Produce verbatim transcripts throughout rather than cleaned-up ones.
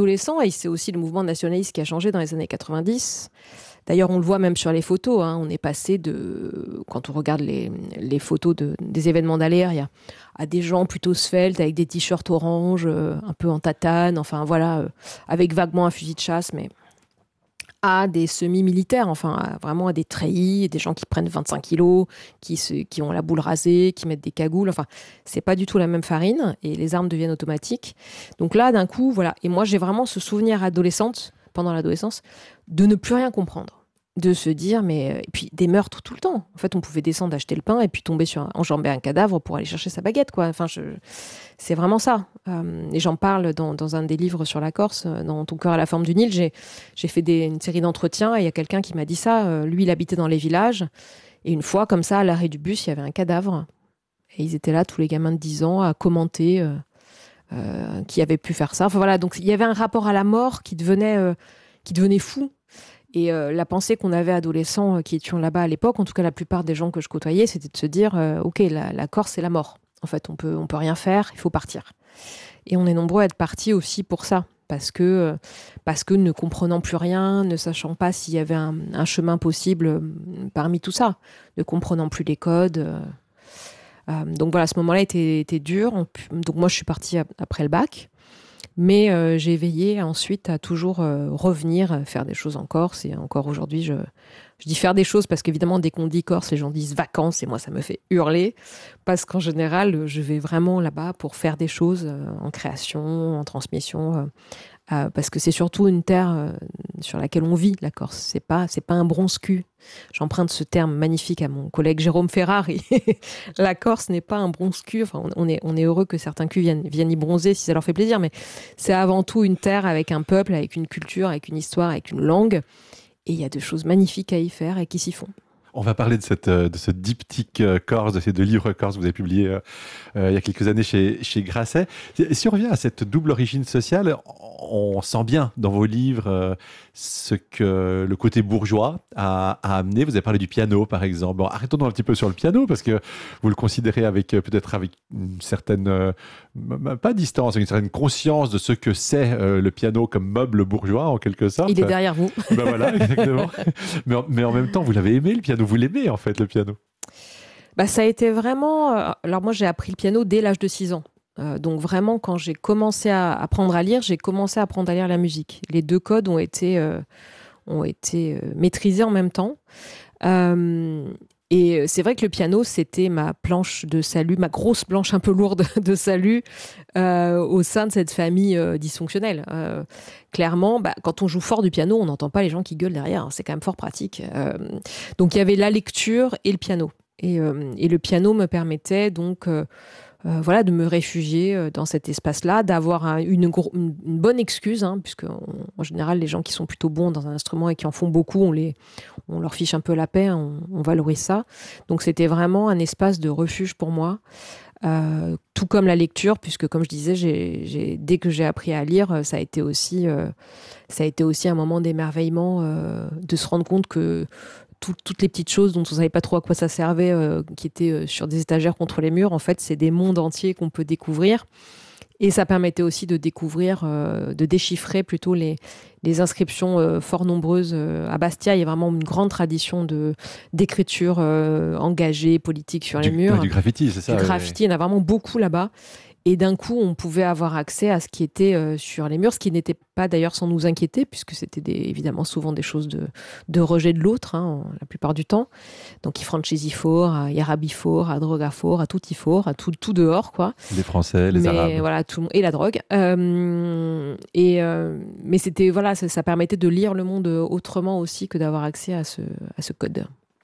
adolescent, et c'est aussi le mouvement nationaliste qui a changé dans les années quatre-vingt-dix. D'ailleurs, on le voit même sur les photos. Hein. On est passé de, quand on regarde les, les photos de, des événements d'Aller, il y a à des gens plutôt sveltes avec des t-shirts orange, euh, un peu en tatane, enfin voilà, euh, avec vaguement un fusil de chasse, mais à des semi-militaires, enfin à, vraiment à des treillis, des gens qui prennent vingt-cinq kilos, qui, se, qui ont la boule rasée, qui mettent des cagoules. Enfin, c'est pas du tout la même farine et les armes deviennent automatiques. Donc là, d'un coup, voilà. Et moi, j'ai vraiment ce souvenir adolescente, pendant l'adolescence, de ne plus rien comprendre. De se dire, mais. Et puis des meurtres tout le temps. En fait, on pouvait descendre acheter le pain et puis tomber sur un, enjamber un cadavre pour aller chercher sa baguette, quoi. Enfin, je... c'est vraiment ça. Euh, et j'en parle dans, dans un des livres sur la Corse, dans Ton cœur à la forme du Nil. J'ai, j'ai fait des, une série d'entretiens et il y a quelqu'un qui m'a dit ça. Euh, lui, il habitait dans les villages. Et une fois, comme ça, à l'arrêt du bus, il y avait un cadavre. Et ils étaient là, tous les gamins de dix ans, à commenter euh, euh, qui avaient pu faire ça. Enfin voilà, donc il y avait un rapport à la mort qui devenait, euh, qui devenait fou. Et euh, la pensée qu'on avait adolescents euh, qui étions là-bas à l'époque, en tout cas la plupart des gens que je côtoyais, c'était de se dire euh, ok, la, la Corse c'est la mort. En fait, on peut on peut rien faire, il faut partir. Et on est nombreux à être partis aussi pour ça, parce que euh, parce que ne comprenant plus rien, ne sachant pas s'il y avait un, un chemin possible euh, parmi tout ça, ne comprenant plus les codes. Euh, euh, donc voilà, ce moment-là était était dur. On, donc moi je suis partie après le bac. Mais euh, j'ai veillé ensuite à toujours euh, revenir, faire des choses en Corse. Et encore aujourd'hui, je, je dis faire des choses parce qu'évidemment, dès qu'on dit Corse, les gens disent vacances. Et moi, ça me fait hurler. Parce qu'en général, je vais vraiment là-bas pour faire des choses euh, en création, en transmission. Euh, euh, parce que c'est surtout une terre euh, sur laquelle on vit, la Corse. C'est pas, c'est pas un bronze-cul. J'emprunte ce terme magnifique à mon collègue Jérôme Ferrari. La Corse n'est pas un bronze-cul. Enfin, on est, on est heureux que certains culs viennent, viennent y bronzer si ça leur fait plaisir, mais c'est avant tout une terre avec un peuple, avec une culture, avec une histoire, avec une langue. Et il y a des choses magnifiques à y faire et qui s'y font. On va parler de, cette, de ce diptyque corse, de ces deux livres corse que vous avez publiés euh, euh, il y a quelques années chez, chez Grasset. Si on revient à cette double origine sociale, on sent bien dans vos livres euh, ce que le côté bourgeois a, a amené. Vous avez parlé du piano, par exemple. Bon, arrêtons un petit peu sur le piano, parce que vous le considérez avec peut-être avec une certaine, euh, pas distance, une certaine conscience de ce que c'est euh, le piano comme meuble bourgeois, en quelque sorte. Il est derrière vous. Ben voilà, exactement. mais, en, mais en même temps, vous l'avez aimé, le piano. Vous l'aimez, en fait, le piano. Bah, ça a été vraiment... Alors moi, j'ai appris le piano dès l'âge de six ans. Euh, donc vraiment, quand j'ai commencé à apprendre à lire, j'ai commencé à apprendre à lire la musique. Les deux codes ont été, euh, ont été euh, maîtrisés en même temps. Euh, et c'est vrai que le piano, c'était ma planche de salut, ma grosse planche un peu lourde de salut euh, au sein de cette famille euh, dysfonctionnelle. Euh, clairement, bah, quand on joue fort du piano, on n'entend pas les gens qui gueulent derrière. Hein, c'est quand même fort pratique. Euh, donc il y avait la lecture et le piano. Et, euh, et le piano me permettait donc... Euh, Euh, voilà, de me réfugier euh, dans cet espace-là, d'avoir un, une, gro- une, une bonne excuse, hein, puisque on, en général, les gens qui sont plutôt bons dans un instrument et qui en font beaucoup, on, les, on leur fiche un peu la paix, on, on valorise ça. Donc c'était vraiment un espace de refuge pour moi, euh, tout comme la lecture, puisque comme je disais, j'ai, j'ai, dès que j'ai appris à lire, ça a été aussi, euh, ça a été aussi un moment d'émerveillement, euh, de se rendre compte que tout, toutes les petites choses dont on ne savait pas trop à quoi ça servait, euh, qui étaient euh, sur des étagères contre les murs, en fait, c'est des mondes entiers qu'on peut découvrir. Et ça permettait aussi de découvrir, euh, de déchiffrer plutôt les, les inscriptions euh, fort nombreuses. Euh, à Bastia, il y a vraiment une grande tradition de, d'écriture euh, engagée, politique sur du, les murs. Ouais, du graffiti, c'est ça. Du ouais, graffiti, ouais. il y en a vraiment beaucoup là-bas. Et d'un coup, on pouvait avoir accès à ce qui était euh, sur les murs, ce qui n'était pas d'ailleurs sans nous inquiéter, puisque c'était des, évidemment souvent des choses de, de rejet de l'autre, hein, la plupart du temps. Donc, i francesi-fort, i arabi-fort, a droga-fort, a tutti-fort, à tout, tout dehors, quoi. Les Français, les mais, Arabes. Voilà, tout, et la drogue. Euh, et, euh, mais c'était, voilà, ça, ça permettait de lire le monde autrement aussi que d'avoir accès à ce, à ce code.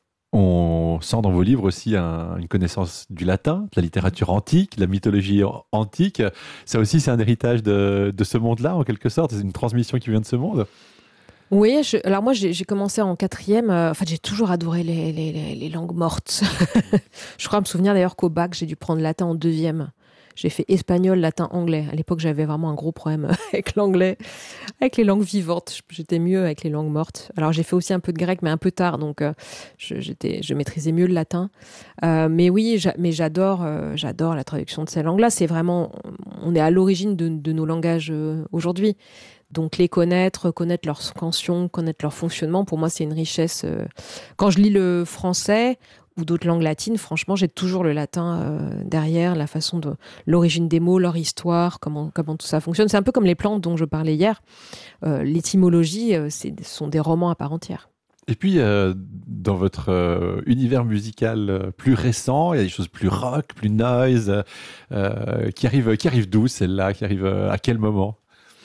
On sent dans vos livres aussi un, une connaissance du latin, de la littérature antique, de la mythologie antique. Ça aussi, c'est un héritage de, de ce monde-là, en quelque sorte. C'est une transmission qui vient de ce monde. Oui, je, alors moi j'ai, j'ai commencé en quatrième. Euh, en fait, j'ai toujours adoré les, les, les, les langues mortes. Je crois me souvenir d'ailleurs qu'au bac, j'ai dû prendre latin en deuxième. J'ai fait espagnol, latin, anglais. À l'époque, j'avais vraiment un gros problème avec l'anglais, avec les langues vivantes. J'étais mieux avec les langues mortes. Alors, j'ai fait aussi un peu de grec, mais un peu tard, donc euh, je, j'étais, je maîtrisais mieux le latin. Euh, mais oui, j'a, mais j'adore, euh, j'adore la traduction de ces langues-là. C'est vraiment, on est à l'origine de, de nos langages euh, aujourd'hui. Donc les connaître, connaître leur scansion, connaître leur fonctionnement, pour moi c'est une richesse. Euh... Quand je lis le français ou d'autres langues latines, franchement j'ai toujours le latin euh, derrière, la façon de l'origine des mots, leur histoire, comment, comment tout ça fonctionne. C'est un peu comme les plantes dont je parlais hier. Euh, l'étymologie, euh, c'est, ce sont des romans à part entière. Et puis, euh, dans votre euh, univers musical euh, plus récent, il y a des choses plus rock, plus noise, euh, qui arrivent, qui arrivent d'où celle-là, qui arrivent euh, à quel moment?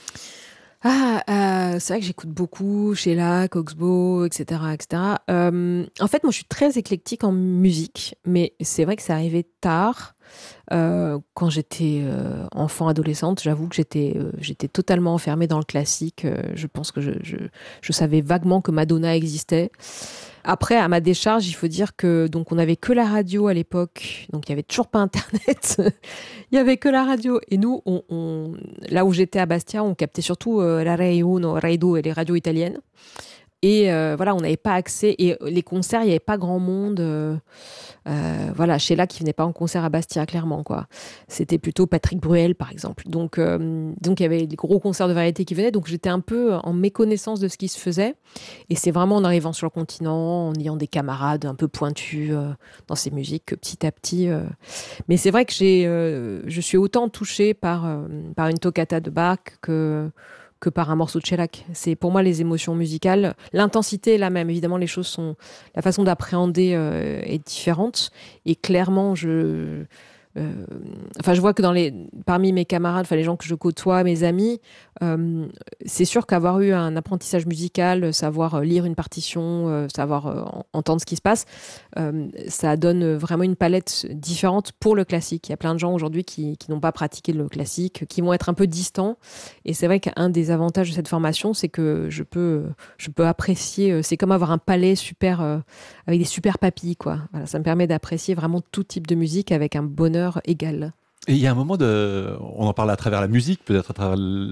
Ah, euh, c'est vrai que j'écoute beaucoup Sheila, Oxbow, et cetera, et cetera. Euh, en fait, moi, je suis très éclectique en musique, mais c'est vrai que c'est arrivé tard. Euh, quand j'étais euh, enfant, adolescente, j'avoue que j'étais, euh, j'étais totalement enfermée dans le classique. Euh, je pense que je, je, je savais vaguement que Madonna existait. Après, à ma décharge, il faut dire que donc on n'avait que la radio à l'époque, donc il y avait toujours pas Internet. Il y avait que la radio. Et nous, on, on, là où j'étais à Bastia, on captait surtout euh, la Rai Uno, Rai deux et les radios italiennes. Et euh, voilà, on n'avait pas accès. Et les concerts, il n'y avait pas grand monde. Euh, euh, voilà, Sheila qui venait pas en concert à Bastia, clairement, quoi. C'était plutôt Patrick Bruel, par exemple. Donc, euh, donc il y avait des gros concerts de variété qui venaient. Donc, j'étais un peu en méconnaissance de ce qui se faisait. Et c'est vraiment en arrivant sur le continent, en ayant des camarades un peu pointus euh, dans ces musiques, que petit à petit. Euh... Mais c'est vrai que j'ai, euh, je suis autant touchée par, euh, par une toccata de Bach que que par un morceau de shellac. C'est pour moi les émotions musicales. L'intensité est la même. Évidemment, les choses sont... La façon d'appréhender euh, est différente. Et clairement, je... Euh, enfin, je vois que dans les, parmi mes camarades, enfin les gens que je côtoie, mes amis, euh, c'est sûr qu'avoir eu un apprentissage musical, savoir lire une partition, euh, savoir euh, entendre ce qui se passe, euh, ça donne vraiment une palette différente pour le classique. Il y a plein de gens aujourd'hui qui, qui n'ont pas pratiqué le classique, qui vont être un peu distants. Et c'est vrai qu'un des avantages de cette formation, c'est que je peux, je peux apprécier. C'est comme avoir un palais super euh, avec des super papilles, quoi. Voilà, ça me permet d'apprécier vraiment tout type de musique avec un bonheur égal. Et il y a un moment de, on en parle à travers la musique, peut-être à travers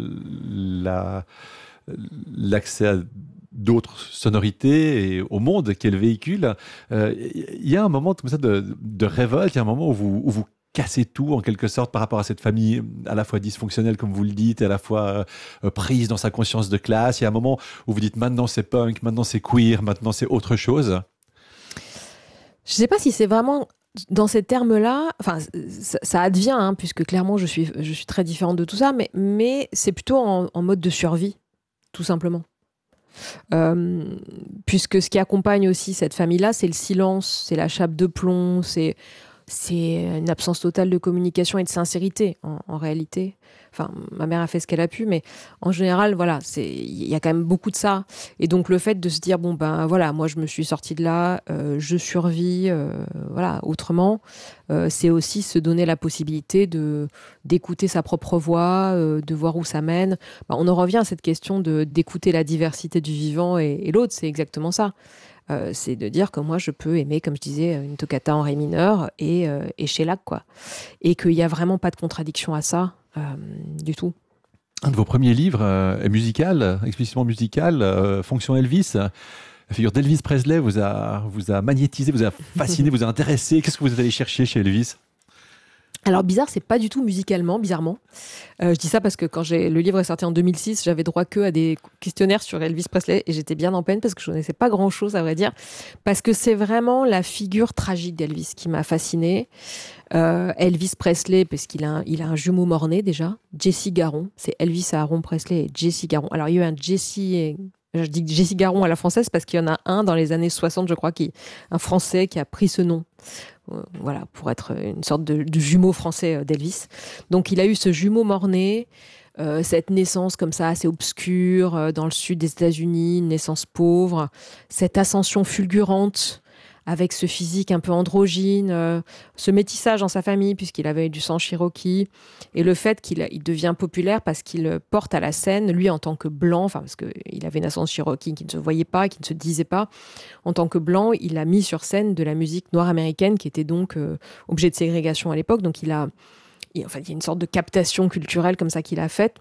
la, l'accès à d'autres sonorités et au monde qu'elle véhicule. Euh, il y a un moment comme ça de, de révolte, il y a un moment où vous, où vous cassez tout en quelque sorte par rapport à cette famille à la fois dysfonctionnelle comme vous le dites et à la fois euh, prise dans sa conscience de classe. Il y a un moment où vous dites maintenant c'est punk, maintenant c'est queer, maintenant c'est autre chose. Je ne sais pas si c'est vraiment dans ces termes-là, enfin, ça, ça advient, hein, puisque clairement, je suis, je suis très différente de tout ça, mais, mais c'est plutôt en, en mode de survie, tout simplement. Euh, puisque ce qui accompagne aussi cette famille-là, c'est le silence, c'est la chape de plomb, c'est, c'est une absence totale de communication et de sincérité, en, en réalité. Enfin, ma mère a fait ce qu'elle a pu, mais en général, voilà, c'est, il y a quand même beaucoup de ça. Et donc, le fait de se dire, bon, ben voilà, moi, je me suis sortie de là, euh, je survis, euh, voilà, autrement, euh, c'est aussi se donner la possibilité de, d'écouter sa propre voix, euh, de voir où ça mène. Ben, on en revient à cette question de, d'écouter la diversité du vivant et, et l'autre, c'est exactement ça. Euh, c'est de dire que moi, je peux aimer, comme je disais, une toccata en ré mineur et, euh, et Shellac, quoi. Et qu'il n'y a vraiment pas de contradiction à ça. Euh, du tout. Un de vos premiers livres euh, est musical, explicitement musical, euh, Fonction Elvis. La figure d'Elvis Presley vous a, vous a magnétisé, vous a fasciné, vous a intéressé. Qu'est-ce que vous êtes allé chercher chez Elvis ? Alors bizarre, c'est pas du tout musicalement, bizarrement. Euh, je dis ça parce que quand j'ai, le livre est sorti en deux mille six, j'avais droit que à des questionnaires sur Elvis Presley et j'étais bien en peine parce que je connaissais pas grand-chose, à vrai dire. Parce que c'est vraiment la figure tragique d'Elvis qui m'a fascinée. Euh, Elvis Presley, parce qu'il a un, il a un jumeau mort-né déjà, Jesse Garon. C'est Elvis Aaron Presley et Jesse Garon. Alors il y a eu un Jesse... Et... Je dis Jesse Garon à la française parce qu'il y en a un dans les années soixante, je crois, qui, un Français qui a pris ce nom. Voilà, pour être une sorte de, de jumeau français d'Elvis. Donc il a eu ce jumeau mort-né, euh, cette naissance comme ça assez obscure euh, dans le sud des États-Unis, une naissance pauvre, cette ascension fulgurante avec ce physique un peu androgyne, euh, ce métissage dans sa famille puisqu'il avait du sang cherokee, et le fait qu'il il devient populaire parce qu'il porte à la scène, lui en tant que blanc, enfin parce qu'il avait une ascendance cherokee qui ne se voyait pas, qui ne se disait pas, en tant que blanc, il a mis sur scène de la musique noire américaine qui était donc euh, objet de ségrégation à l'époque, donc il a, il, enfin, il y a une sorte de captation culturelle comme ça qu'il a faite.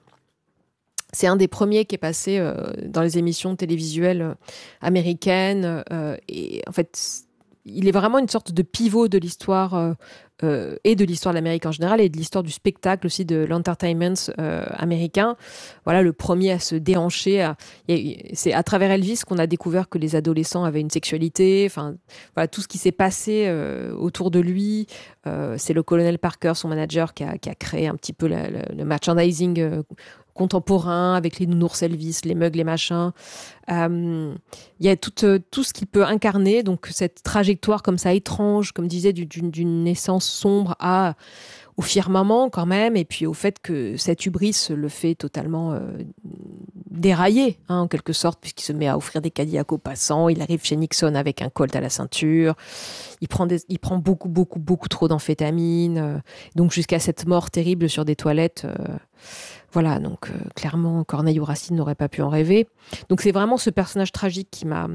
C'est un des premiers qui est passé euh, dans les émissions télévisuelles euh, américaines, euh, et en fait il est vraiment une sorte de pivot de l'histoire euh, euh, et de l'histoire de l'Amérique en général et de l'histoire du spectacle aussi, de l'entertainment euh, américain. Voilà, le premier à se déhancher. À, c'est à travers Elvis qu'on a découvert que les adolescents avaient une sexualité. Enfin, voilà, tout ce qui s'est passé euh, autour de lui. Euh, c'est le colonel Parker, son manager, qui a, qui a créé un petit peu la, la, le merchandising euh, contemporain avec les nounours Elvis, les mugs, les machins. Il euh, y a tout, euh, tout ce qu'il peut incarner, donc cette trajectoire comme ça étrange, comme disait, d'une, d'une naissance sombre à, au firmament quand même, et puis au fait que cette hubris le fait totalement euh, dérailler, hein, en quelque sorte, puisqu'il se met à offrir des Cadillacs aux passants, il arrive chez Nixon avec un Colt à la ceinture, il prend, des, il prend beaucoup, beaucoup, beaucoup trop d'amphétamine, euh, donc jusqu'à cette mort terrible sur des toilettes... Euh, Voilà, donc euh, clairement, Corneille ou Racine n'auraient pas pu en rêver. Donc c'est vraiment ce personnage tragique qui m'a,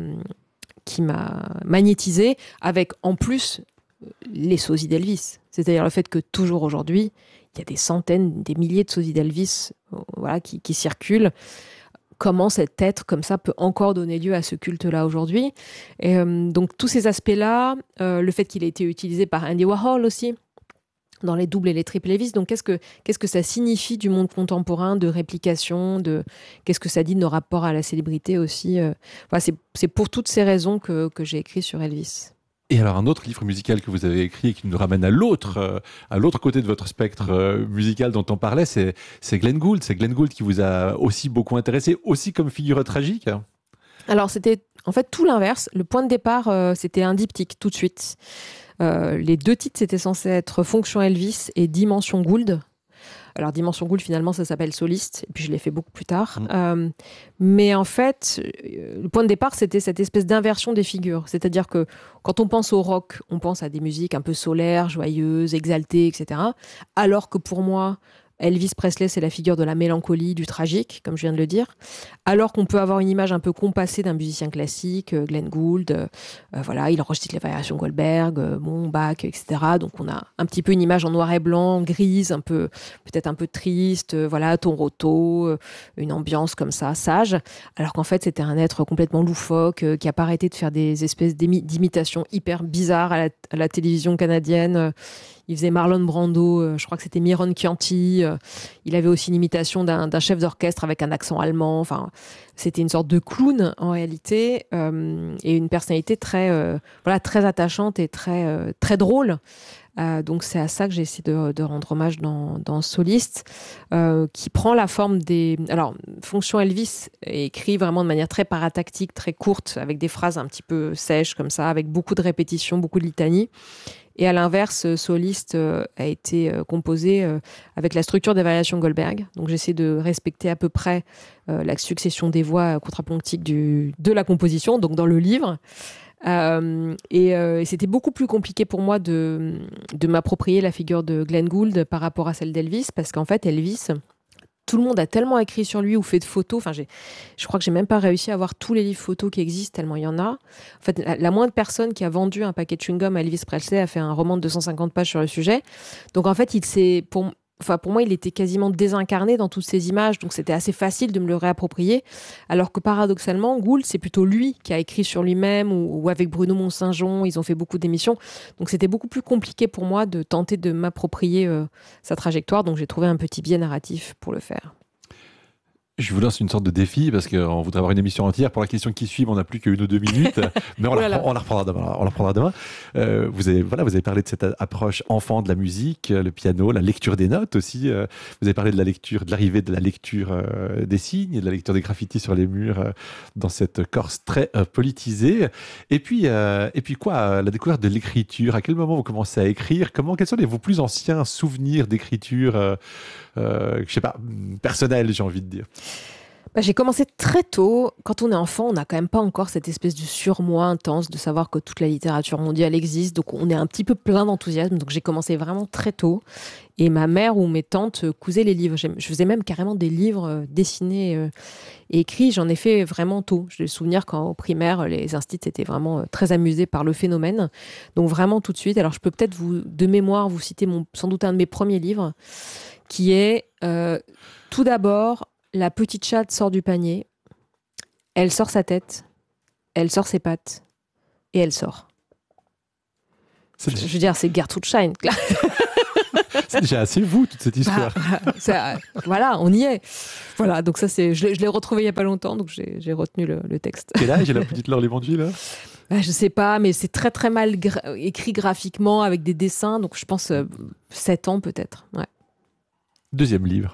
qui m'a magnétisé, avec en plus les sosies d'Elvis. C'est-à-dire le fait que toujours aujourd'hui, il y a des centaines, des milliers de sosies d'Elvis euh, voilà, qui, qui circulent. Comment cet être comme ça peut encore donner lieu à ce culte-là aujourd'hui. Et, euh, donc tous ces aspects-là, euh, le fait qu'il ait été utilisé par Andy Warhol aussi, dans les doubles et les triples Elvis. Donc, qu'est-ce que, qu'est-ce que ça signifie du monde contemporain, de réplication, de, qu'est-ce que ça dit de nos rapports à la célébrité aussi. euh, voilà, c'est, c'est pour toutes ces raisons que, que j'ai écrit sur Elvis. Et alors, un autre livre musical que vous avez écrit et qui nous ramène à l'autre, euh, à l'autre côté de votre spectre euh, musical dont on parlait, c'est, c'est Glenn Gould. C'est Glenn Gould qui vous a aussi beaucoup intéressé, aussi comme figure tragique. Alors, c'était en fait tout l'inverse. Le point de départ, euh, c'était un diptyque tout de suite. Euh, les deux titres, c'était censé être Fonction Elvis et Dimension Gould. Alors, Dimension Gould, finalement, ça s'appelle Soliste, et puis je l'ai fait beaucoup plus tard. Mmh. Euh, mais en fait, le point de départ, c'était cette espèce d'inversion des figures. C'est-à-dire que quand on pense au rock, on pense à des musiques un peu solaires, joyeuses, exaltées, et cetera. Alors que pour moi, Elvis Presley, c'est la figure de la mélancolie, du tragique, comme je viens de le dire. Alors qu'on peut avoir une image un peu compassée d'un musicien classique, euh, Glenn Gould, euh, euh, voilà, il enregistre les variations Goldberg, euh, bon, Bach, et cetera. Donc on a un petit peu une image en noir et blanc, grise, un peu, peut-être un peu triste, euh, voilà, ton roto, euh, une ambiance comme ça, sage. Alors qu'en fait, c'était un être complètement loufoque, euh, qui n'a pas arrêté de faire des espèces d'imitations hyper bizarres à la, à la télévision canadienne. Euh, Il faisait Marlon Brando, euh, je crois que c'était Myron Chianti. Euh, il avait aussi une imitation d'un, d'un chef d'orchestre avec un accent allemand. Enfin, c'était une sorte de clown en réalité, euh, et une personnalité très, euh, voilà, très attachante et très, euh, très drôle. Euh, donc c'est à ça que j'ai essayé de, de rendre hommage dans, dans Soliste, euh, qui prend la forme des... Alors, Fonction Elvis est écrit vraiment de manière très paratactique, très courte, avec des phrases un petit peu sèches comme ça, avec beaucoup de répétitions, beaucoup de litanies. Et à l'inverse, Soliste euh, a été euh, composé euh, avec la structure des variations Goldberg. Donc j'essaie de respecter à peu près euh, la succession des voix contrapunctiques du, de la composition, donc dans le livre. Euh, et, euh, et c'était beaucoup plus compliqué pour moi de, de m'approprier la figure de Glenn Gould par rapport à celle d'Elvis, parce qu'en fait, Elvis... Tout le monde a tellement écrit sur lui ou fait de photos. Enfin, j'ai, je crois que j'ai même pas réussi à avoir tous les livres photos qui existent, tellement il y en a. En fait, la, la moindre personne qui a vendu un paquet de chewing-gum à Elvis Presley a fait un roman de deux cent cinquante pages sur le sujet. Donc, en fait, il s'est, pour, enfin, pour moi, il était quasiment désincarné dans toutes ces images. Donc, c'était assez facile de me le réapproprier. Alors que paradoxalement, Gould, c'est plutôt lui qui a écrit sur lui-même, ou, ou avec Bruno Mont-Saint-Jean. Ils ont fait beaucoup d'émissions. Donc, c'était beaucoup plus compliqué pour moi de tenter de m'approprier euh, sa trajectoire. Donc, j'ai trouvé un petit biais narratif pour le faire. Je vous lance une sorte de défi parce qu'on voudrait avoir une émission entière. Pour la question qui suit, on n'a plus qu'une ou deux minutes, mais on, la, on la reprendra demain. On la reprendra demain. Euh, vous avez, voilà, vous avez parlé de cette approche enfant de la musique, le piano, la lecture des notes aussi. Euh, vous avez parlé de la lecture, de l'arrivée de la lecture euh, des signes, de la lecture des graffitis sur les murs euh, dans cette Corse très euh, politisée. Et puis, euh, et puis quoi, la découverte de l'écriture. À quel moment vous commencez à écrire? Comment, quels sont les, vos plus anciens souvenirs d'écriture euh, euh, je sais pas, personnels, j'ai envie de dire? Bah, j'ai commencé très tôt. Quand on est enfant, on n'a quand même pas encore cette espèce de surmoi intense de savoir que toute la littérature mondiale existe. Donc, on est un petit peu plein d'enthousiasme. Donc, j'ai commencé vraiment très tôt. Et ma mère ou mes tantes cousaient les livres. Je faisais même carrément des livres dessinés et écrits. J'en ai fait vraiment tôt. J'ai le souvenir qu'en au primaire, les instituts étaient vraiment très amusés par le phénomène. Donc, vraiment tout de suite. Alors, je peux peut-être vous, de mémoire, vous citer mon, sans doute un de mes premiers livres, qui est euh, tout d'abord... La petite chatte sort du panier, elle sort sa tête, elle sort ses pattes, et elle sort. C'est Je veux dire, c'est Gertrude Stein. C'est déjà assez vous, toute cette histoire. Bah, ça, voilà, on y est. Voilà, donc ça, c'est, je l'ai, je l'ai retrouvé il n'y a pas longtemps, donc j'ai, j'ai retenu le, le texte. Quel âge est la petite Laure Lévendue, là? Bah, je sais pas, mais c'est très très mal gra- écrit graphiquement avec des dessins, donc je pense euh, sept ans peut-être. Ouais. Deuxième livre.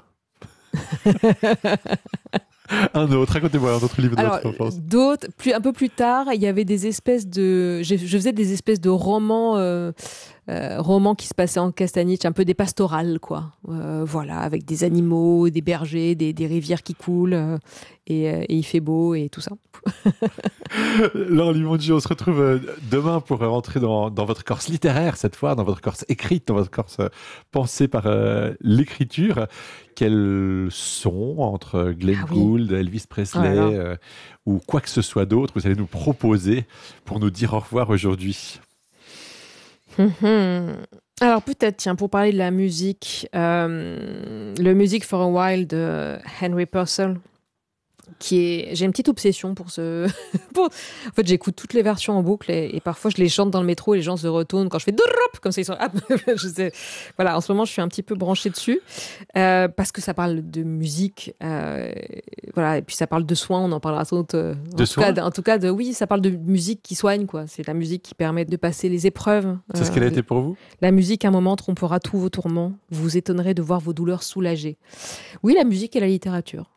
Un autre, racontez-moi un autre livre de Alors, votre enfance. d'autres, plus, un peu plus tard, il y avait des espèces de... Je, je faisais des espèces de romans, euh, euh, romans qui se passaient en Castaniche, un peu des pastorales, quoi. Euh, voilà, avec des animaux, des bergers, des, des rivières qui coulent, euh, et, euh, et il fait beau, et tout ça. Laure Lévendue, on se retrouve euh, demain pour rentrer dans, dans votre Corse littéraire, cette fois, dans votre Corse écrite, dans votre Corse euh, pensée par euh, l'écriture. Quels sont, entre Glenn Ah oui. Gould, Elvis Presley, Oh là là. euh, ou quoi que ce soit d'autre, vous allez nous proposer pour nous dire au revoir aujourd'hui? Hum, hum. Alors peut-être, tiens, pour parler de la musique, euh, le Music for a While de Henry Purcell, qui est, j'ai une petite obsession pour ce, pour- en fait, j'écoute toutes les versions en boucle et, et parfois je les chante dans le métro et les gens se retournent quand je fais drop, comme ça ils sont, ah, je sais, voilà, en ce moment je suis un petit peu branchée dessus, euh, parce que ça parle de musique, euh, voilà, et puis ça parle de soins, on en parlera sans doute, euh, en De tout cas, soins de- en tout cas de, oui, ça parle de musique qui soigne, quoi, c'est la musique qui permet de passer les épreuves. C'est ce qu'elle a Euh, été pour vous? la musique, un moment, trompera tous vos tourments. Vous vous étonnerez de voir vos douleurs soulagées. Oui, la musique et la littérature.